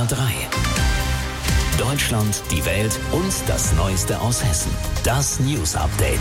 HR3. Deutschland, die Welt und das Neueste aus Hessen. Das News Update.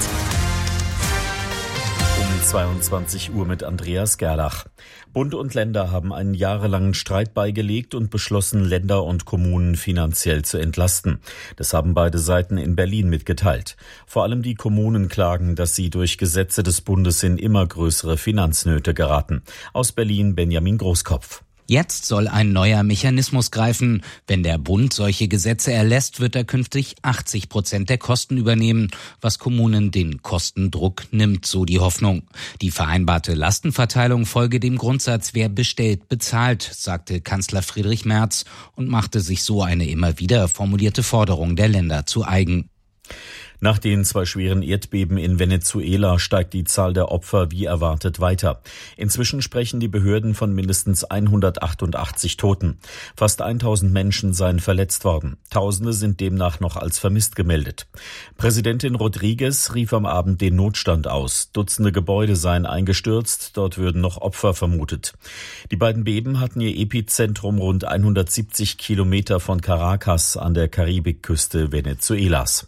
Um 22 Uhr mit Andreas Gerlach. Bund und Länder haben einen jahrelangen Streit beigelegt und beschlossen, Länder und Kommunen finanziell zu entlasten. Das haben beide Seiten in Berlin mitgeteilt. Vor allem die Kommunen klagen, dass sie durch Gesetze des Bundes in immer größere Finanznöte geraten. Aus Berlin Benjamin Großkopf. Jetzt soll ein neuer Mechanismus greifen. Wenn der Bund solche Gesetze erlässt, wird er künftig 80% der Kosten übernehmen, was Kommunen den Kostendruck nimmt, so die Hoffnung. Die vereinbarte Lastenverteilung folge dem Grundsatz, wer bestellt, bezahlt, sagte Kanzler Friedrich Merz und machte sich so eine immer wieder formulierte Forderung der Länder zu eigen. Nach den 2 schweren Erdbeben in Venezuela steigt die Zahl der Opfer wie erwartet weiter. Inzwischen sprechen die Behörden von mindestens 188 Toten. Fast 1000 Menschen seien verletzt worden. Tausende sind demnach noch als vermisst gemeldet. Präsidentin Rodriguez rief am Abend den Notstand aus. Dutzende Gebäude seien eingestürzt, dort würden noch Opfer vermutet. Die beiden Beben hatten ihr Epizentrum rund 170 Kilometer von Caracas an der Karibikküste Venezuelas.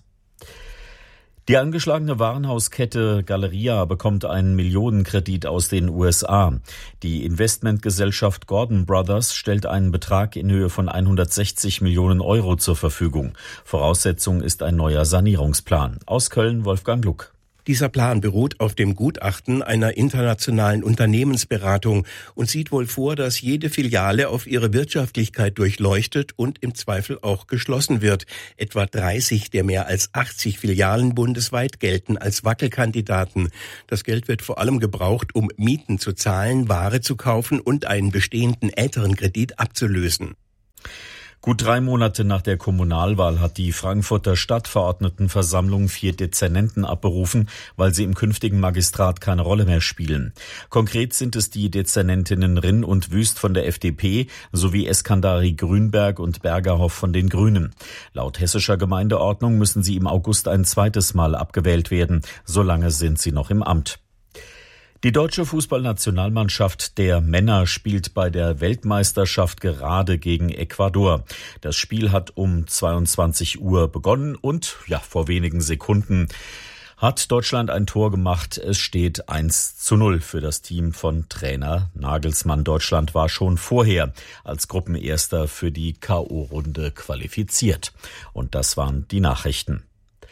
Die angeschlagene Warenhauskette Galeria bekommt einen Millionenkredit aus den USA. Die Investmentgesellschaft Gordon Brothers stellt einen Betrag in Höhe von 160 Millionen Euro zur Verfügung. Voraussetzung ist ein neuer Sanierungsplan. Aus Köln Wolfgang Luck. Dieser Plan beruht auf dem Gutachten einer internationalen Unternehmensberatung und sieht wohl vor, dass jede Filiale auf ihre Wirtschaftlichkeit durchleuchtet und im Zweifel auch geschlossen wird. Etwa 30 der mehr als 80 Filialen bundesweit gelten als Wackelkandidaten. Das Geld wird vor allem gebraucht, um Mieten zu zahlen, Ware zu kaufen und einen bestehenden älteren Kredit abzulösen. Gut 3 Monate nach der Kommunalwahl hat die Frankfurter Stadtverordnetenversammlung 4 Dezernenten abberufen, weil sie im künftigen Magistrat keine Rolle mehr spielen. Konkret sind es die Dezernentinnen Rinn und Wüst von der FDP sowie Eskandari Grünberg und Bergerhoff von den Grünen. Laut hessischer Gemeindeordnung müssen sie im August ein zweites Mal abgewählt werden. Solange sind sie noch im Amt. Die deutsche Fußballnationalmannschaft der Männer spielt bei der Weltmeisterschaft gerade gegen Ecuador. Das Spiel hat um 22 Uhr begonnen und vor wenigen Sekunden hat Deutschland ein Tor gemacht. Es steht 1:0 für das Team von Trainer Nagelsmann. Deutschland war schon vorher als Gruppenerster für die K.O.-Runde qualifiziert. Und das waren die Nachrichten.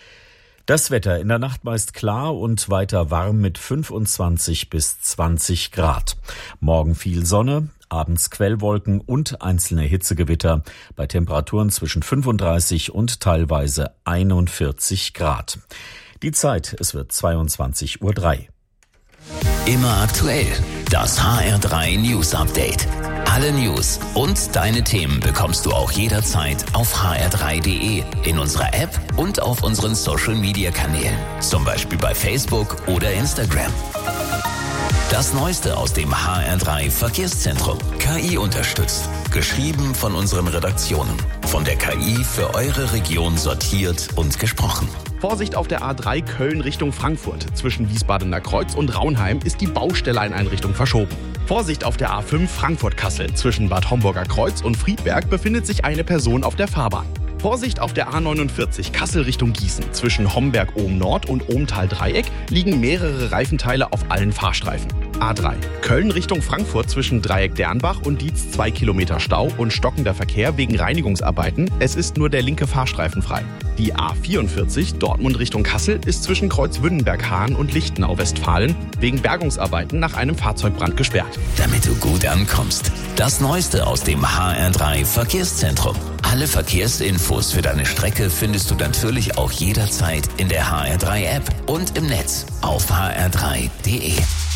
Das Wetter in der Nacht meist klar und weiter warm mit 25 bis 20 Grad. Morgen viel Sonne, abends Quellwolken und einzelne Hitzegewitter bei Temperaturen zwischen 35 und teilweise 41 Grad. Die Zeit, es wird 22:03 Uhr. Immer aktuell, das HR3 News Update. Alle News und deine Themen bekommst du auch jederzeit auf hr3.de, in unserer App und auf unseren Social-Media-Kanälen, zum Beispiel bei Facebook oder Instagram. Das Neueste aus dem HR3 Verkehrszentrum. KI unterstützt. Geschrieben von unseren Redaktionen. Von der KI für eure Region sortiert und gesprochen. Vorsicht auf der A3 Köln Richtung Frankfurt. Zwischen Wiesbadener Kreuz und Raunheim ist die Baustelleneinrichtung verschoben. Vorsicht auf der A5 Frankfurt-Kassel. Zwischen Bad Homburger Kreuz und Friedberg befindet sich eine Person auf der Fahrbahn. Vorsicht auf der A49 Kassel Richtung Gießen. Zwischen Homberg-Ohm-Nord und Ohmtal-Dreieck liegen mehrere Reifenteile auf allen Fahrstreifen. A3 Köln Richtung Frankfurt zwischen Dreieck-Dernbach und Dietz 2 Kilometer Stau und stockender Verkehr wegen Reinigungsarbeiten. Es ist nur der linke Fahrstreifen frei. Die A44 Dortmund Richtung Kassel ist zwischen Kreuzwünnenberg-Hahn und Lichtenau-Westfalen wegen Bergungsarbeiten nach einem Fahrzeugbrand gesperrt. Damit du gut ankommst. Das Neueste aus dem HR3 Verkehrszentrum. Alle Verkehrsinfos für deine Strecke findest du natürlich auch jederzeit in der HR3-App und im Netz auf hr3.de.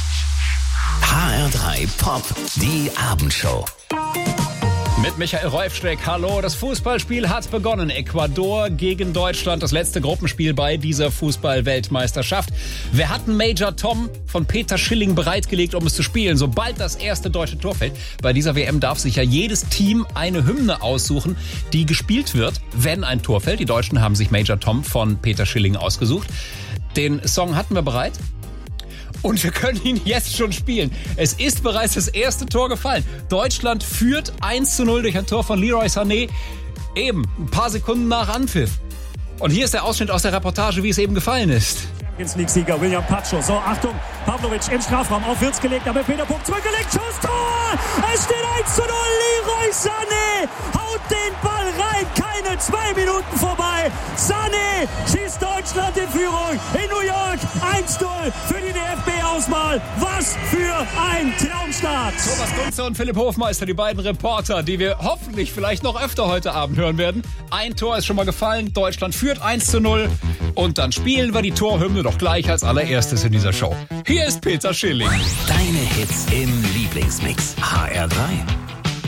HR3 Pop, die Abendshow. Mit Michael Reufsteck, hallo, das Fußballspiel hat begonnen. Ecuador gegen Deutschland, das letzte Gruppenspiel bei dieser Fußball-Weltmeisterschaft. Wir hatten Major Tom von Peter Schilling bereitgelegt, um es zu spielen, sobald das erste deutsche Tor fällt. Bei dieser WM darf sich ja jedes Team eine Hymne aussuchen, die gespielt wird, wenn ein Tor fällt. Die Deutschen haben sich Major Tom von Peter Schilling ausgesucht. Den Song hatten wir bereit. Und wir können ihn jetzt schon spielen. Es ist bereits das erste Tor gefallen. Deutschland führt 1:0 durch ein Tor von Leroy Sané. Eben ein paar Sekunden nach Anpfiff. Und hier ist der Ausschnitt aus der Reportage, wie es eben gefallen ist. Champions League-Sieger William Pacho. So, Achtung, Pavlovic im Strafraum, auf Wirtz gelegt, aber Peterpunkt zurückgelegt, Schuss, Tor! Es steht 1:0, Leroy Sané haut den Ball rein, keine 2 Minuten vorbei. Sané schießt Deutschland in Führung in New York, 1:0 für die DFB-Auswahl. Was für ein Traumstart! Thomas Gunze und Philipp Hofmeister, die beiden Reporter, die wir hoffentlich vielleicht noch öfter heute Abend hören werden. Ein Tor ist schon mal gefallen, Deutschland führt 1:0 und dann spielen wir die Torhymne doch gleich als allererstes in dieser Show. Hier ist Peter Schilling. Deine Hits im Lieblingsmix. HR3.